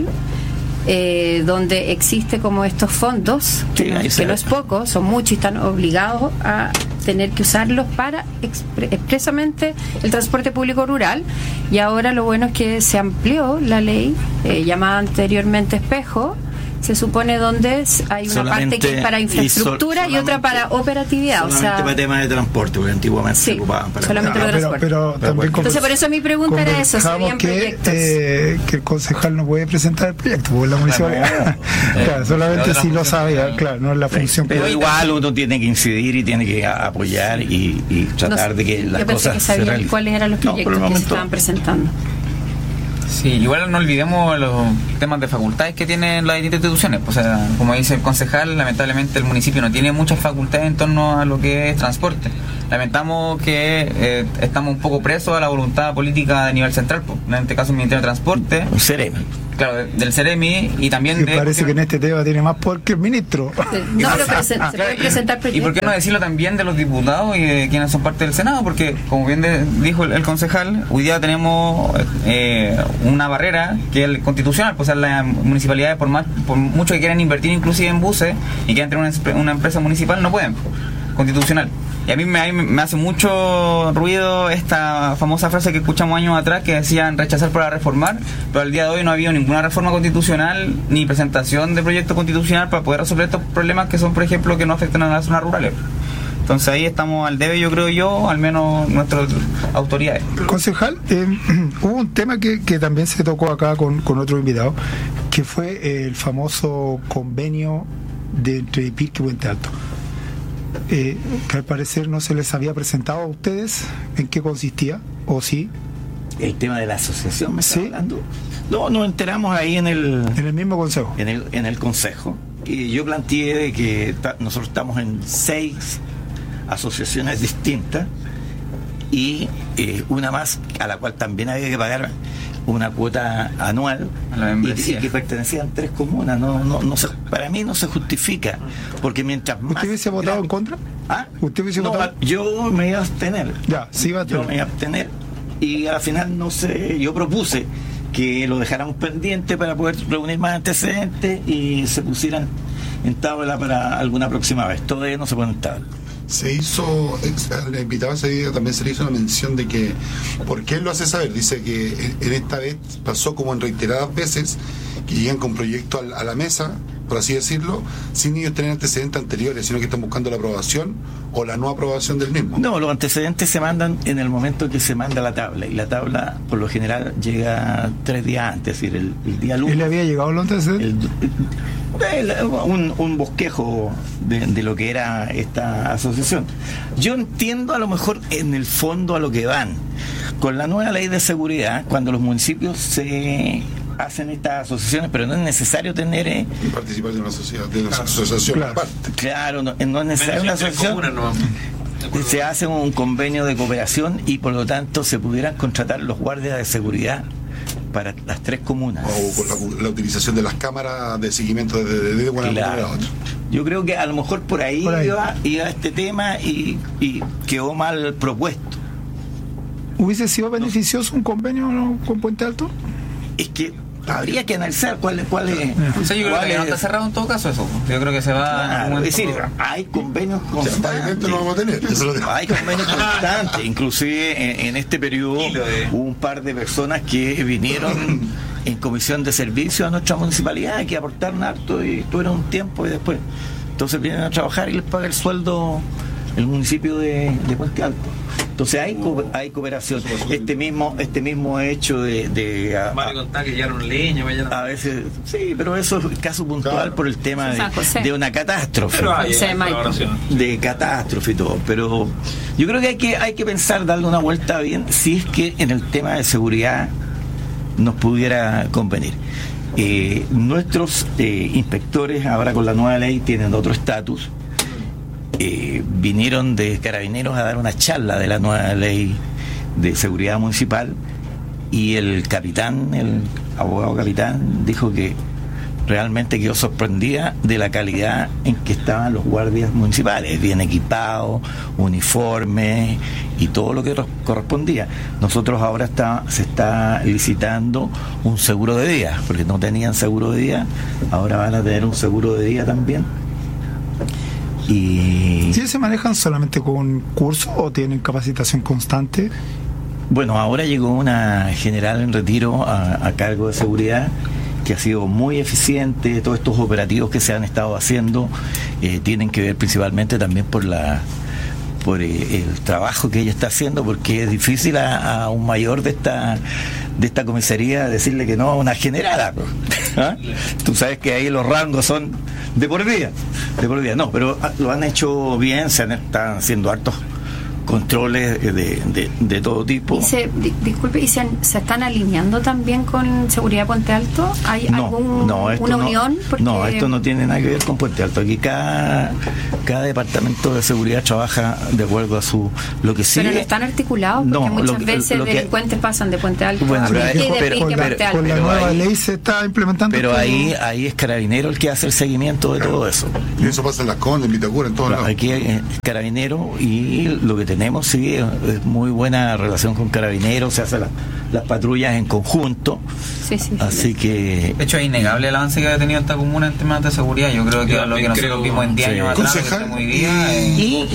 Donde existe como estos fondos, que no es poco, son muchos y están obligados a tener que usarlos para expresamente el transporte público rural. Y ahora lo bueno es que se amplió la ley llamada anteriormente Espejo, se supone, donde hay una parte que es para infraestructura y otra para operatividad.
Solamente para temas de transporte, porque antiguamente se ocupaban para
solamente para transporte.
Pero también
entonces por eso mi pregunta era eso, si habían proyectos.
Que el concejal no puede presentar el proyecto, porque la municipalidad solamente si lo sabía, no es la función.
Pero igual uno tiene que incidir y tiene que apoyar y tratar de que las cosas se realicen.
¿Cuáles eran los proyectos que se estaban presentando?
Sí, igual no olvidemos los temas de facultades que tienen las distintas instituciones. O sea, como dice el concejal, lamentablemente el municipio no tiene muchas facultades en torno a lo que es transporte. Lamentamos que estamos un poco presos a la voluntad política de nivel central, en este caso el Ministerio de Transporte.
El CEREMI.
Claro, del CEREMI y también
me parece que en este tema tiene más poder que el ministro.
No, pero se puede presentar proyectos.
¿Y por qué no decirlo también de los diputados y de quienes son parte del Senado? Porque, como bien dijo el concejal, hoy día tenemos una barrera que es constitucional, pues las municipalidades, por mucho que quieran invertir inclusive en buses y quieran tener una empresa municipal, no pueden, constitucional. Y a mí me hace mucho ruido esta famosa frase que escuchamos años atrás que decían rechazar para reformar, pero al día de hoy no ha habido ninguna reforma constitucional ni presentación de proyecto constitucional para poder resolver estos problemas que son, por ejemplo, que no afectan a las zonas rurales. Entonces ahí estamos al debe, yo, al menos nuestras autoridades.
Concejal, hubo un tema que también se tocó acá con otro invitado, que fue el famoso convenio entre Pirque y Puente Alto. Que al parecer no se les había presentado a ustedes. ¿En qué consistía? ¿O sí?
El tema de la asociación, ¿me está hablando? No, nos enteramos ahí en el
mismo consejo.
En el consejo. Y yo planteé de que nosotros estamos en 6 asociaciones distintas y una más a la cual también había que pagar una cuota anual y que pertenecían 3 comunas. No para mí no se justifica, porque mientras más...
¿Usted hubiese votado en contra?
¿Ah?
¿Usted hubiese votado?
Yo me iba a abstener.
Ya, sí iba a abstener.
Yo me iba a abstener y al final no sé, yo propuse que lo dejáramos pendiente para poder reunir más antecedentes y se pusieran en tabla para alguna próxima vez. Todavía no se pone en tabla.
Se hizo, la invitada ese día también se le hizo una mención de que, ¿por qué él lo hace saber? Dice que en esta vez pasó como en reiteradas veces que llegan con proyectos a la mesa, por así decirlo, sin ellos tener antecedentes anteriores, sino que están buscando la aprobación o la no aprobación del mismo.
No, los antecedentes se mandan en el momento que se manda la tabla, y la tabla por lo general llega 3 días antes, es decir, el día lunes.
¿Y le había llegado los antecedentes?
Un bosquejo de lo que era esta asociación. Yo entiendo a lo mejor en el fondo a lo que van. Con la nueva ley de seguridad, cuando los municipios se hacen estas asociaciones, pero no es necesario tener
participar de una sociedad, de una asociación aparte.
Claro, no es necesario una asociación. Se hace un convenio de cooperación y por lo tanto se pudieran contratar los guardias de seguridad para las 3 comunas.
O con la utilización de las cámaras de seguimiento de una manera a otra.
Yo creo que a lo mejor por ahí. Iba este tema y quedó mal propuesto.
¿Hubiese sido beneficioso un convenio con Puente Alto?
Es que habría que analizar cuál es.
O sea, yo creo que no está cerrado en todo caso eso. Yo creo que se va.
Es decir, hay convenios constantes.
No vamos a tener.
Hay convenios constantes. Inclusive en este periodo hubo un par de personas que vinieron en comisión de servicio a nuestra municipalidad, que aportaron harto y tuvieron un tiempo y después. Entonces vienen a trabajar y les paga el sueldo el municipio de Puente Alto. Entonces hay cooperación. Este mismo hecho de
contar que llevaron leña,
a veces sí, pero eso es caso puntual por el tema de una catástrofe, de catástrofe y todo. Pero yo creo que hay que pensar, darle una vuelta bien, si es que en el tema de seguridad nos pudiera convenir. Nuestros inspectores ahora con la nueva ley tienen otro estatus. Vinieron de Carabineros a dar una charla de la nueva ley de seguridad municipal y el abogado capitán dijo que realmente quedó sorprendida de la calidad en que estaban los guardias municipales, bien equipados, uniformes y todo lo que correspondía. Nosotros ahora se está licitando un seguro de día, porque no tenían seguro de día, ahora van a tener un seguro de día también. ¿Y
se manejan solamente con cursos o tienen capacitación constante?
Bueno, ahora llegó una general en retiro a cargo de seguridad que ha sido muy eficiente. Todos estos operativos que se han estado haciendo tienen que ver principalmente también por el trabajo que ella está haciendo, porque es difícil a un mayor de esta comisaría decirle que no a una generala. ¿Ah? Tú sabes que ahí los rangos son de por vida. No, pero lo han hecho bien, están haciendo hartos controles de todo tipo.
Disculpe, ¿y se están alineando también con Seguridad Puente Alto? ¿Hay una unión?
No, esto no tiene nada que ver con Puente Alto. Aquí cada departamento de seguridad trabaja de acuerdo a lo que sí.
Pero no están articulados, porque muchas veces delincuentes pasan de Puente Alto
con la nueva ley se está implementando.
Pero ahí es Carabinero el que hace el seguimiento de todo eso.
Y eso pasa en Las Condes, en Vitacura, en todos lados.
Aquí es Carabinero y lo que tenemos es muy buena relación con Carabineros, se hacen las patrullas en conjunto. Así que
de hecho es innegable el avance que ha tenido esta comuna en temas de seguridad. Yo creo que lo que nosotros vimos en 10 años atrás está muy bien.
Y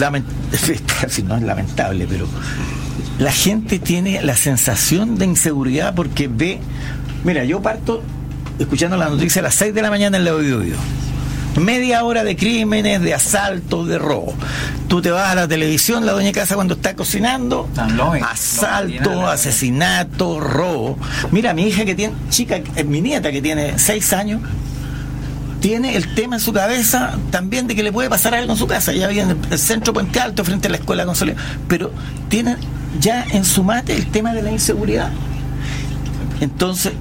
no es lamentable, pero la gente tiene la sensación de inseguridad porque mira, yo parto escuchando la noticia a las 6 de la mañana en la oído. Media hora de crímenes, de asaltos, de robo. Tú te vas a la televisión, la doña casa cuando está cocinando, asalto, asesinato, robo. Mira, mi hija mi nieta que tiene 6 años, tiene el tema en su cabeza también de que le puede pasar algo en su casa. Ya vive en el centro Puente Alto, frente a la escuela Consoleo, pero tiene ya en su mate el tema de la inseguridad. Entonces,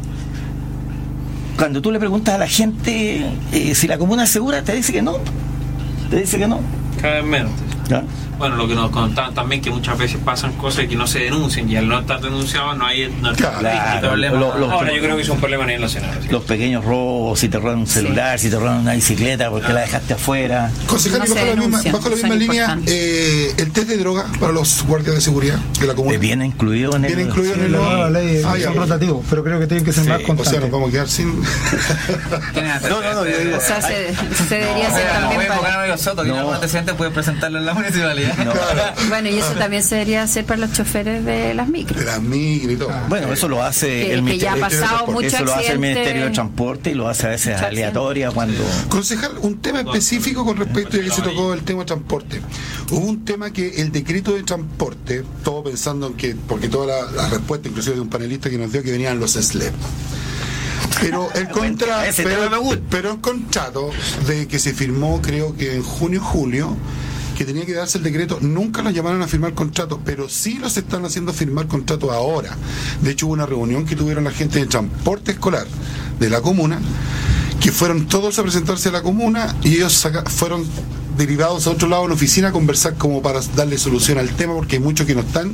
cuando tú le preguntas a la gente si la comuna es segura, te dice que no.
Cada vez menos.
¿Ya?
Bueno, lo que nos contaban también, que muchas veces pasan cosas que no se denuncian, y al no estar denunciados no hay problema. Ahora yo creo que es un problema a nivel nacional.
Los pequeños robos, si te roban un celular, si te roban una bicicleta porque la dejaste afuera.
Concejal, bajo la misma línea, el test de droga para los guardias de seguridad de la comuna.
Viene incluido en
el la ley, son rotativos, pero creo que tienen que ser más constantes.
O sea, nos vamos a quedar sin...
O sea, se debería hacer también para...
Soto, que algún antecedente puede presentarlo en la municipalidad.
Bueno, y eso también se debería hacer para los choferes de las micros.
De las micros y todo.
Bueno, eso lo hace el Ministerio de Transporte. Eso lo hace el Ministerio de Transporte y lo hace a veces aleatoria cuando...
Concejal, un tema específico con respecto a que se tocó el tema de transporte. Hubo un tema que el decreto de transporte, todo pensando en que, porque toda la respuesta, inclusive de un panelista que nos dio que venían los SLEP. Pero el contrato de que se firmó, creo que en junio, que tenía que darse el decreto, nunca los llamaron a firmar contratos, pero sí los están haciendo firmar contratos ahora. De hecho, hubo una reunión que tuvieron la gente de transporte escolar de la comuna, que fueron todos a presentarse a la comuna y ellos fueron derivados a otro lado en oficina a conversar como para darle solución al tema, porque hay muchos que no están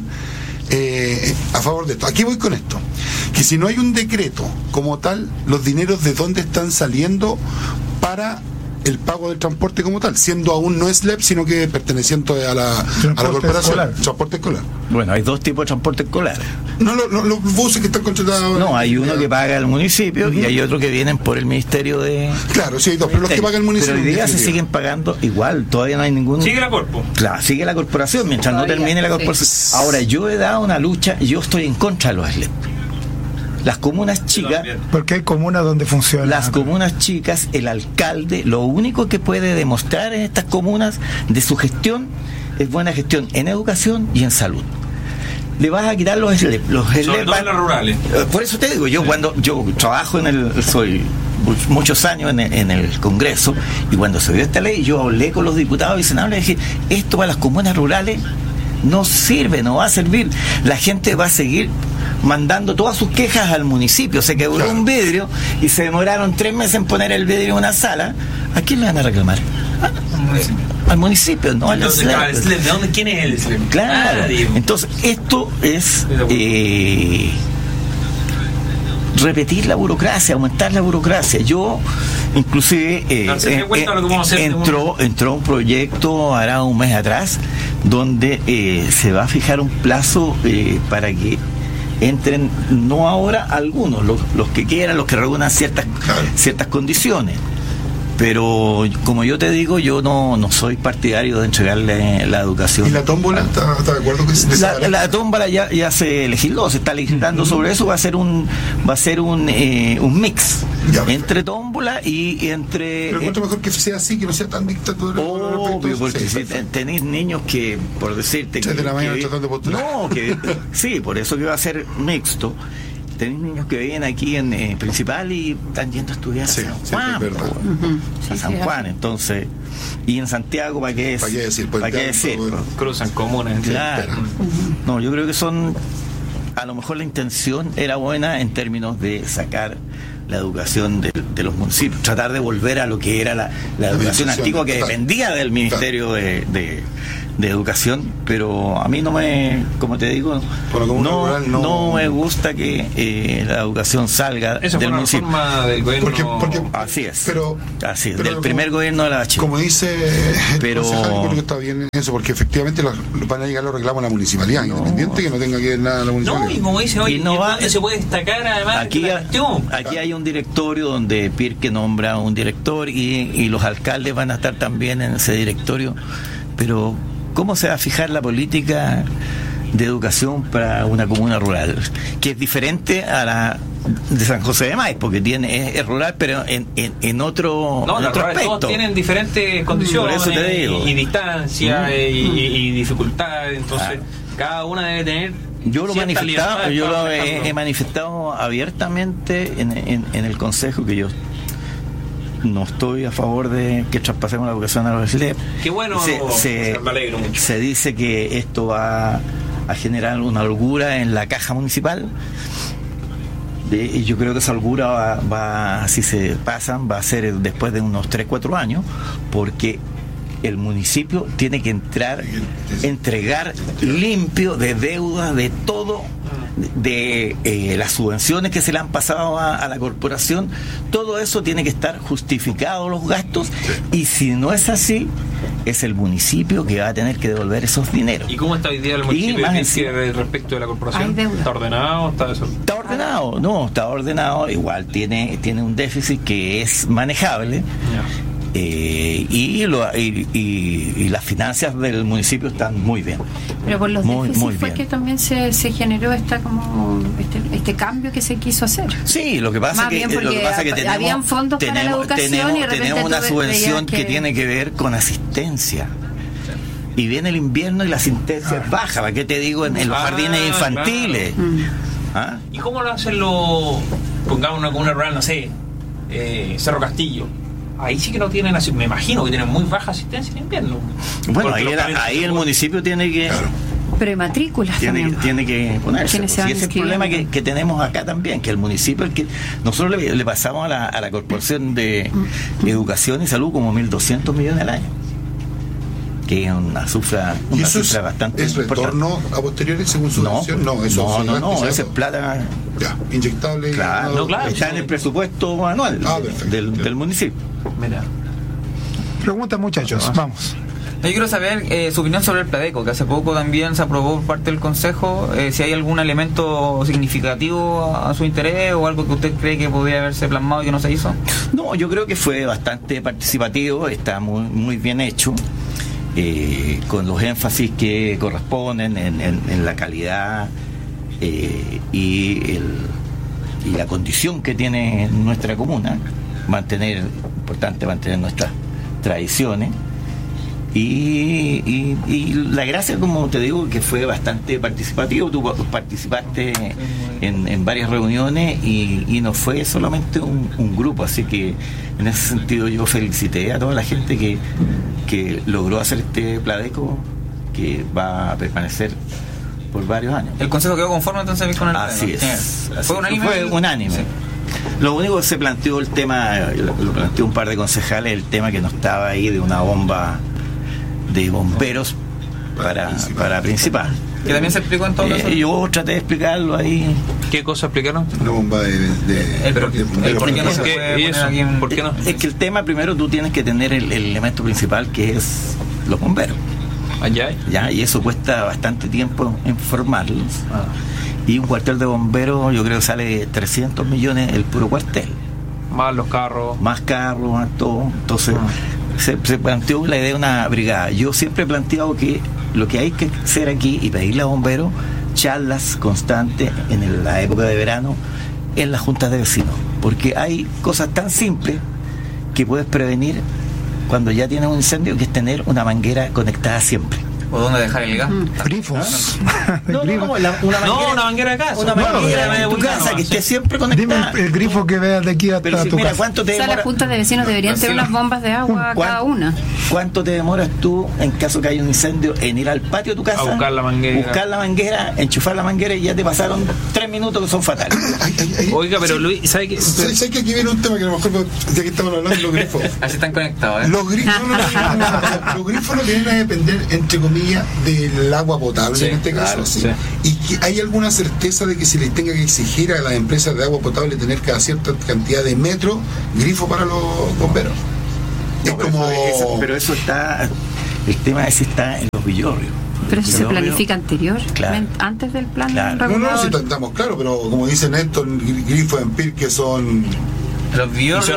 a favor de esto. Aquí voy con esto, que si no hay un decreto como tal, los dineros de dónde están saliendo para el pago del transporte como tal, siendo aún no SLEP, sino que perteneciente a la corporación. Transporte escolar.
Bueno, hay dos tipos de transporte escolar.
No, los buses que están contratados.
No, hay uno que paga el municipio y hay otro que vienen por el Ministerio de...
Claro, sí hay dos, pero los que paga el municipio...
Pero hoy día se siguen pagando igual, todavía no hay ningún...
Sigue la corpo.
Claro, sigue la corporación, mientras todavía no termine la corporación. Sí. Ahora, yo he dado una lucha, yo estoy en contra de los SLEP. Las comunas chicas...
Porque hay comunas donde funciona.
Las comunas chicas, el alcalde, lo único que puede demostrar en estas comunas de su gestión es buena gestión en educación y en salud. Le vas a quitar los SLEP.
Sobre todo en las rurales.
Por eso te digo, cuando yo trabajo soy muchos años en el Congreso, y cuando se dio esta ley, yo hablé con los diputados y senadores y dije, esto para las comunas rurales no sirve, no va a servir. La gente va a seguir mandando todas sus quejas al municipio. Se quebró un vidrio y se demoraron 3 meses en poner el vidrio en una sala. ¿A quién le van a reclamar? Al municipio, no al SLEP.
¿De dónde? ¿Quién es el SLEP?
Claro. Entonces, esto es repetir la burocracia, aumentar la burocracia. Yo, inclusive, entró un proyecto hará un mes atrás donde se va a fijar un plazo para que entren, no ahora algunos, los que quieran, los que reúnan ciertas condiciones. Pero como yo te digo, yo no soy partidario de entregarle la educación.
¿Y la tómbola? ¿Está de acuerdo que
la tómbola ya se legisló, se está legislando sobre eso? Va a ser un mix entre tómbola y entre...
Pero encuentro mejor que sea así, que no sea tan dictatorial.
Obvio, porque si tenéis niños que, por decirte...
de la mañana tratando de postular.
Sí, por eso que va a ser mixto. Tenéis niños que viven aquí en Principal y están yendo a estudiar a San Juan, a San Juan, entonces, y en Santiago, ¿para qué decir?
Cruzan comunas.
Claro. No, yo creo que a lo mejor la intención era buena en términos de sacar la educación de los municipios, tratar de volver a lo que era la educación antigua que dependía del Ministerio de Educación, pero a mí como te digo, no me gusta que la educación salga del municipio.
Del gobierno.
Porque así es, del primer gobierno de la Bachelet.
Como dice
pero
creo que está bien eso, porque efectivamente van a llegar los reclamos a la municipalidad, independiente que no tenga que ver nada a la municipalidad.
No, y como dice hoy, se puede destacar además
aquí hay un directorio donde Pirque nombra un director y los alcaldes van a estar también en ese directorio, pero ¿cómo se va a fijar la política de educación para una comuna rural? Que es diferente a la de San José de Maíz, porque es rural, pero en otro aspecto.
Todos tienen diferentes condiciones,
por eso te digo.
Y distancia y dificultades, entonces cada una debe tener...
Yo lo he manifestado abiertamente en el consejo, que yo no estoy a favor de que traspasemos la educación a los SLEP.
Qué bueno, me alegro mucho.
Se dice que esto va a generar una holgura en la caja municipal. Y yo creo que esa holgura si se pasan, va a ser después de unos 3-4 años, porque el municipio tiene que entregar limpio de deuda, de todo, de las subvenciones que se le han pasado a la corporación. Todo eso tiene que estar justificado, los gastos, y si no es así, es el municipio que va a tener que devolver esos dineros.
¿Y cómo está hoy día el municipio respecto de la corporación? ¿Está ordenado?
Está ordenado, no, está ordenado. Igual tiene un déficit que es manejable. Y las finanzas del municipio están muy bien.
Pero por los déficits fue que también se generó este cambio que se quiso hacer.
Sí, lo que pasa es que
habían fondos para la educación y de repente
tenemos una subvención que tiene que ver con asistencia. Y viene el invierno y la asistencia es baja. ¿Para qué te digo en los jardines infantiles?
Claro. ¿Y cómo lo hacen pongamos una comuna rural, no sé, Cerro Castillo? Ahí sí que no tienen, me imagino que tienen muy baja asistencia en invierno.
Bueno, ahí el municipio tiene que...
Pero hay matrículas
tiene que ponerse. Y ese es el problema que tenemos acá también, que el municipio, nosotros le pasamos a la Corporación de Educación y Salud como 1.200 millones al año, que es una cifra bastante
¿Es retorno
importante.
A posteriori según su decisión? No,
esa es plata
inyectable.
Claro, está en el presupuesto anual del municipio.
Mira. Pregunta, muchachos, vamos.
Yo quiero saber su opinión sobre el Pladeco, que hace poco también se aprobó por parte del Consejo, si hay algún elemento significativo a su interés o algo que usted cree que podría haberse plasmado y que no se hizo.
No, yo creo que fue bastante participativo, está muy bien hecho, con los énfasis que corresponden en la calidad y la condición que tiene nuestra comuna, importante mantener nuestras tradiciones. Y la gracia, como te digo, que fue bastante participativo. Tú participaste en varias reuniones y no fue solamente un grupo, así que en ese sentido yo felicité a toda la gente que logró hacer este Pladeco, que va a permanecer por varios años.
¿El Consejo quedó conforme entonces con el
Así es.
¿Fue unánime?
Fue unánime. Sí. Lo único que se planteó lo planteó un par de concejales, el tema que no estaba ahí de una bomba de bomberos para principal.
¿Que también se explicó en todo eso?
Yo traté de explicarlo ahí.
¿Qué cosa explicaron?
Una bomba
¿Por qué no se puede poner aquí en...
¿Por qué no?
Es que el tema, primero tú tienes que tener el elemento principal, que es los bomberos. Ya, y eso cuesta bastante tiempo en formarlos. Y un cuartel de bomberos, yo creo que sale 300 millones el puro cuartel.
Más los carros.
Más todo. Entonces, se planteó la idea de una brigada. Yo siempre he planteado que lo que hay que hacer aquí y pedirle a bomberos charlas constantes en la época de verano en las juntas de vecinos. Porque hay cosas tan simples que puedes prevenir cuando ya tienes un incendio, que es tener una manguera conectada siempre.
¿O dónde dejar el gas?
Grifos.
Una manguera de casa.
Una manguera de tu casa que esté siempre conectada.
Dime el grifo que veas de aquí hasta tu casa.
¿Cuánto te demora?
O sea, las juntas de vecinos deberían tener unas bombas de agua cada una.
¿Cuánto te demoras tú, en caso que haya un incendio, en ir al patio de tu casa,
a buscar la manguera,
enchufar la manguera, y ya te pasaron 3 minutos que son fatales?
Oiga, pero Luis, ¿sabes qué?
¿Sabes que aquí viene un tema que a lo mejor, ya que estamos hablando de los grifos?
Así están conectados,
Los grifos no vienen a depender, entre comillas, del agua potable, en este caso.
Claro,
¿Y que hay alguna certeza de que se les tenga que exigir a las empresas de agua potable tener cada cierta cantidad de metros grifo para los bomberos?
Pero eso está, el tema ese está en los villorrios.
Pero eso se planifica anterior,
claro,
antes del plan
regulador. No, si estamos claros, pero como dice Néstor, grifos en PIR que son...
Los villorrios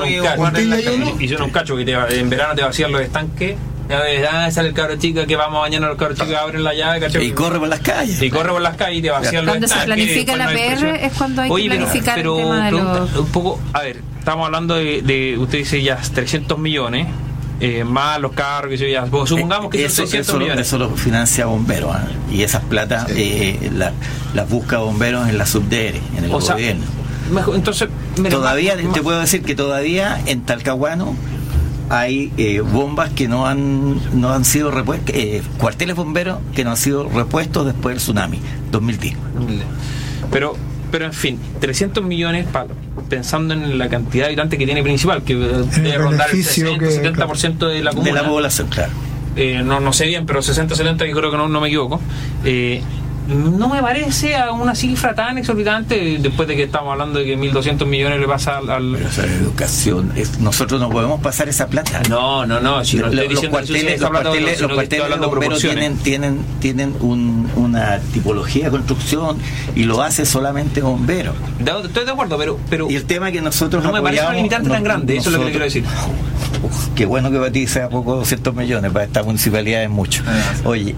y son un cacho que en verano te vacían los estanques. Sale el cabro chico que vamos mañana, los cabros chicos abren la llave, ¿cachai?
Y corre por las calles.
Y te vacían los estanques.
Cuando se planifica la PR es cuando hay que planificar el tema de los...
un poco, a ver, estamos hablando de usted dice ya 300 millones, más los carros, que ya, supongamos que son 600 millones.
Eso lo financia bomberos, y esas platas las busca bomberos en la subDR, en el gobierno.
Entonces,
todavía te puedo decir que todavía en Talcahuano hay bombas que no han sido repuestas, cuarteles bomberos que no han sido repuestos después del tsunami 2010.
Pero en fin, 300 millones pensando en la cantidad de habitantes que tiene Principal, que debe rondar el 60-70% de la comuna.
De la población, claro.
no sé bien, pero 60-70, yo creo que no me equivoco. No me parece a una cifra tan exorbitante después de que estamos hablando de que 1.200 millones le pasa al...
Pero esa educación, nosotros no podemos pasar esa plata.
No, si no estoy diciendo
los cuarteles de bomberos tienen una tipología de construcción y lo hace solamente bomberos.
Estoy de acuerdo, pero
y el tema que nosotros
no me parece una limitante tan grande, eso es lo que le quiero decir.
Qué bueno que para ti sea poco 200 millones, para esta municipalidad es mucho. Oye,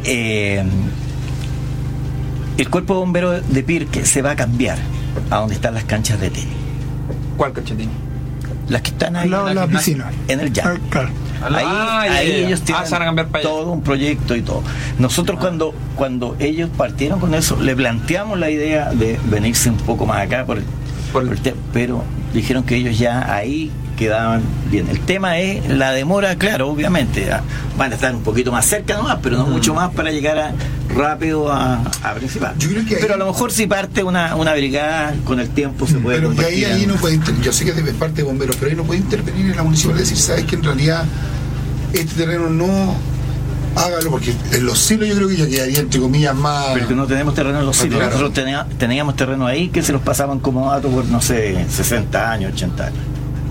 el cuerpo de bomberos de Pirque se va a cambiar a donde están las canchas de tenis.
¿Cuál cancha de tenis?
Las que están ahí
la piscina.
En el llano.
Claro.
Ahí ellos tienen todo un proyecto y todo. Nosotros cuando ellos partieron con eso, le planteamos la idea de venirse un poco más acá pero dijeron que ellos ya ahí quedaban bien. El tema es la demora, claro, obviamente van a estar un poquito más cerca nomás, pero no mucho más para llegar rápido a principal. Pero a lo mejor si parte una brigada con el tiempo se puede.
Pero que ahí no puede yo sé que es parte de bomberos, pero ahí no puede intervenir en la municipalidad y decir, sabes que en realidad este terreno no, hágalo, porque en los silos yo creo que ya quedaría entre comillas más.
Pero que no tenemos terreno en los silos. Claro. Nosotros teníamos terreno ahí que se los pasaban como datos por, no sé, 60 años, 80 años.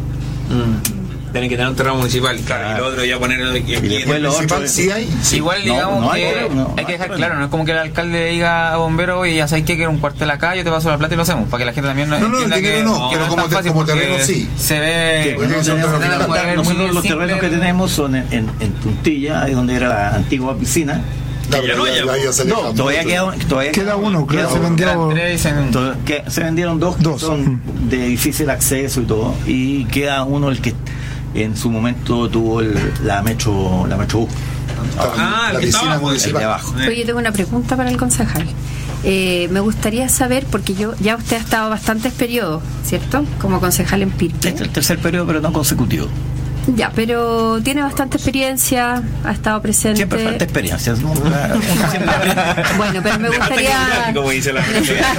Tienen que tener un terreno municipal, claro, y lo otro ya poner aquí.
Y después lo otro,
sí hay.
Igual digamos hay que dejar claro, no es como que el alcalde le diga a bombero, oye, ya sabes que quiero un cuartel acá, yo te paso la plata y lo hacemos, para que la gente también entienda que
pero
no es tan fácil,
como terreno sí.
Se ve
nosotros los terrenos que tenemos son en Puntilla, ahí donde era la antigua piscina. Todavía queda uno, creo que se vendieron dos que son de difícil acceso y todo, y queda uno el que en su momento tuvo la Metro U.
La piscina municipal de
abajo.
Oye, tengo una pregunta para el concejal. Me gustaría saber, porque ya usted ha estado bastantes periodos, ¿cierto? Como concejal en Pirque.
Este es el tercer periodo, pero no consecutivo.
Ya, pero tiene bastante experiencia, ha estado presente.
Siempre falta experiencia.
Bueno, pero me gustaría.
Como dice la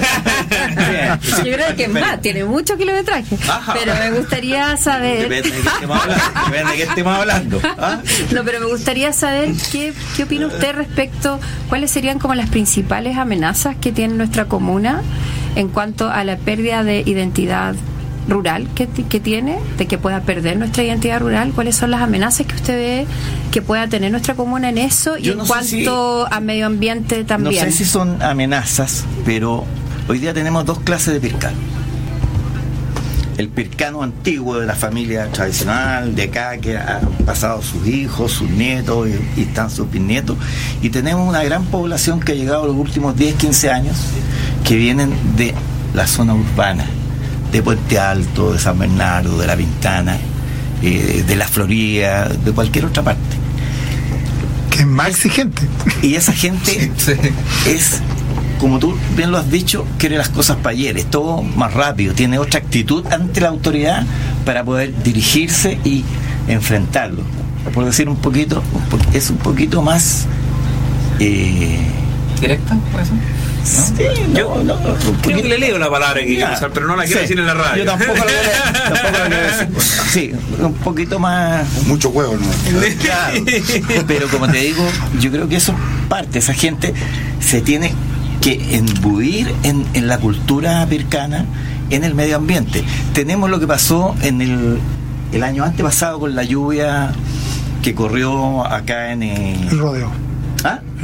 yo creo que más, tiene mucho kilometraje. Pero me gustaría saber.
Depende de qué estemos hablando.
No, pero me gustaría saber qué opina usted respecto, cuáles serían como las principales amenazas que tiene nuestra comuna en cuanto a la pérdida de identidad rural que tiene, de que pueda perder nuestra identidad rural. ¿Cuáles son las amenazas que usted ve que pueda tener nuestra comuna en eso? Y en cuanto a medio ambiente también.
No sé si son amenazas, pero hoy día tenemos dos clases de pircano. El pircano antiguo de la familia tradicional de acá, que han pasado sus hijos, sus nietos y están sus bisnietos, y tenemos una gran población que ha llegado los últimos 10-15 años que vienen de la zona urbana, de Puente Alto, de San Bernardo, de La Pintana, de La Florida, de cualquier otra parte.
Que es más exigente.
Y esa gente es, como tú bien lo has dicho, quiere las cosas para ayer, es todo más rápido, tiene otra actitud ante la autoridad para poder dirigirse y enfrentarlo. Por decir un poquito, es un poquito más...
¿Directa? ¿Puede ser?
¿No? Yo le leo la palabra que quiero usar, pero no la quiero decir en la radio.
Yo tampoco lo quiero decir. Sí, un poquito más.
Mucho huevo, ¿no?
Claro. Pero como te digo, yo creo que eso parte. Esa gente se tiene que imbuir en la cultura pircana, en el medio ambiente. Tenemos lo que pasó en el año antepasado con la lluvia que corrió acá en
el rodeo.
¿Ah?